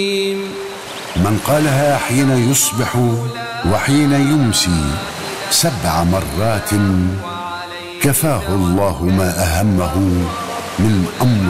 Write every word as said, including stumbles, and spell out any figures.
من قالها حين يصبح وحين يمسي سبع مرات كفاه الله ما أهمه من أمر